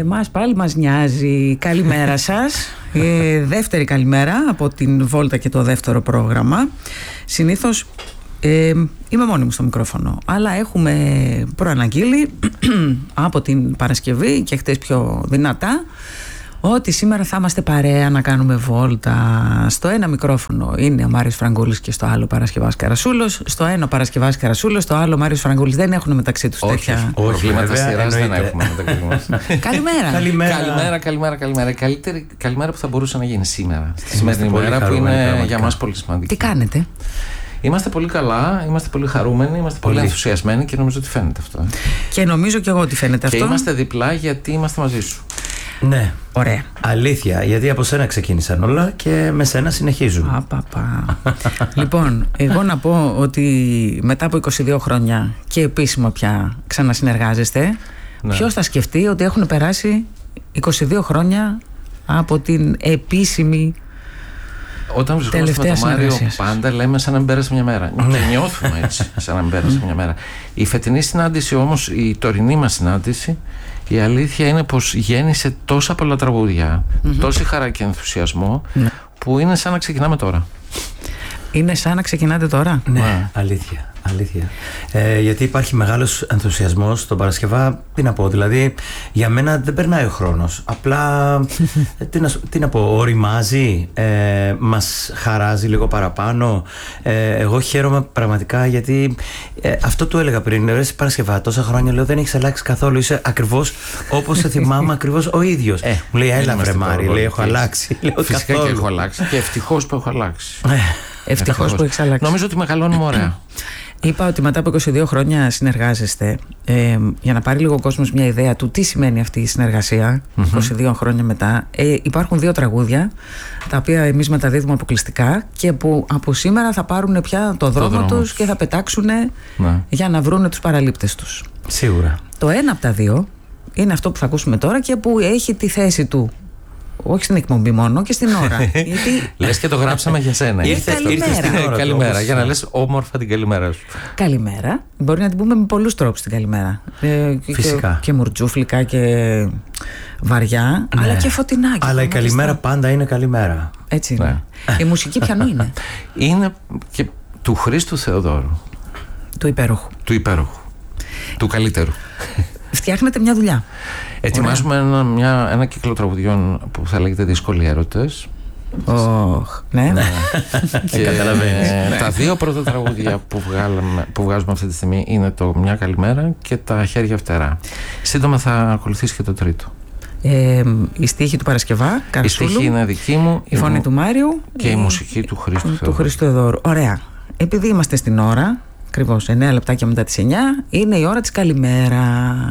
Μας πάλι μας νοιάζει. Καλημέρα σας. Δεύτερη καλημέρα από την Βόλτα και το δεύτερο πρόγραμμα. Συνήθως είμαι μόνη μου στο μικρόφωνο, αλλά έχουμε προαναγγείλει από την Παρασκευή και χτες πιο δυνατά ότι σήμερα θα είμαστε παρέα να κάνουμε βόλτα. Στο ένα μικρόφωνο είναι ο Μάριος Φραγκούλης και στο άλλο Παρασκευάς Καρασούλος. Στο ένα Παρασκευάς Καρασούλος, στο άλλο Μάριος Φραγκούλης. Δεν έχουν μεταξύ τους τέτοια. Προβλήματα σειράς δεν έχουμε μεταξύ μας. Καλημέρα. Η καλύτερη καλημέρα που θα μπορούσε να γίνει σήμερα. Στη σημερινή ημέρα που είναι για μας πολύ σημαντική. Τι κάνετε? Είμαστε πολύ καλά, είμαστε πολύ χαρούμενοι, είμαστε πολύ ενθουσιασμένοι και νομίζω ότι φαίνεται αυτό. Και νομίζω κι εγώ ότι φαίνεται αυτό. Και είμαστε διπλά γιατί είμαστε μαζί σου. Ναι. Ωραία. Αλήθεια, γιατί από σένα ξεκίνησαν όλα και με σένα συνεχίζουν. Λοιπόν, εγώ να πω ότι μετά από 22 χρόνια και επίσημα πια ξανασυνεργάζεστε, ναι. Ποιος θα σκεφτεί ότι έχουν περάσει 22 χρόνια από την επίσημη. Όταν βρισκόμαστε με τον Μάριο, πάντα λέμε σαν να μην πέρασε μια μέρα. Και νιώθουμε έτσι, σαν να μην πέρασε μια μέρα. Η φετινή συνάντηση όμως, η τωρινή μας συνάντηση, η αλήθεια είναι πως γέννησε τόσα πολλά τραγούδια, τόση χαρά και ενθουσιασμό, που είναι σαν να ξεκινάμε τώρα. Είναι σαν να ξεκινάτε τώρα. Ναι, αλήθεια. Γιατί υπάρχει μεγάλος ενθουσιασμός στον Παρασκευά. Τι να πω, δηλαδή για μένα δεν περνάει ο χρόνος. Απλά τι να πω, οριμάζει, μας χαράζει λίγο παραπάνω. Εγώ χαίρομαι πραγματικά γιατί αυτό του έλεγα πριν. Ρε Παρασκευά, τόσα χρόνια λέω δεν έχεις αλλάξει καθόλου. Είσαι ακριβώς όπως σε θυμάμαι, ακριβώς ο ίδιος. Μου λέει έλα βρε Μάρη, λέει έχω αλλάξει. Φυσικά και έχω αλλάξει και ευτυχώς που έχω αλλάξει. Ευτυχώς που έχεις αλλάξει. Νομίζω ότι μεγαλώνουμε ωραία. Είπα ότι μετά από 22 χρόνια συνεργάζεστε, για να πάρει λίγο ο κόσμος μια ιδέα του τι σημαίνει αυτή η συνεργασία 22 χρόνια μετά. Υπάρχουν 2 τραγούδια τα οποία εμείς μεταδίδουμε αποκλειστικά και που από σήμερα θα πάρουν πια το δρόμο τους και θα πετάξουν για να βρουν τους παραλήπτες τους. Σίγουρα. Το ένα από τα 2 είναι αυτό που θα ακούσουμε τώρα και που έχει τη θέση του όχι στην εκπομπή μόνο και στην ώρα. Γιατί... Λες και το γράψαμε για σένα. Ήρθε στην ώρα. Καλημέρα, για να λες όμορφα την καλημέρα σου. Καλημέρα. Μπορεί να την πούμε με πολλούς τρόπους την καλημέρα. Φυσικά. Και μουρτζούφλικα και βαριά, αλλά και φωτεινάκι. Αλλά η καλημέρα πάντα είναι καλημέρα. Έτσι είναι. Η μουσική ποιανού είναι? Είναι και του Χρήστου Θεοδόρου. Του υπέροχου. Του καλύτερου. Φτιάχνετε μια δουλειά. Ετοιμάζουμε ένα κύκλο τραγουδιών που θα λέγεται Δύσκολοι Έρωτες. Ναι. Και τα 2 πρώτα τραγούδια που βγάζουμε αυτή τη στιγμή είναι το Μια Καλημέρα και τα Χέρια Φτερά. Σύντομα θα ακολουθήσει και το τρίτο. Η στίχη του Παρασκευά Καρασούλου, η στίχη είναι δική μου, η φωνή του Μάριου και η μουσική του Χρήστου Θεοδόρου. Ωραία. Επειδή είμαστε στην ώρα, ακριβώς 9 λεπτάκια μετά τις 9, είναι η ώρα της καλημέρας.